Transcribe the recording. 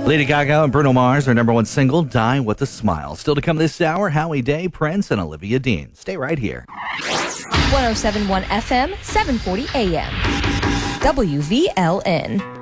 Lady Gaga and Bruno Mars, their number one single, Die With a Smile. Still to come this hour, Howie Day, Prince, and Olivia Dean. Stay right here. 107.1 FM, 740 AM. WVLN.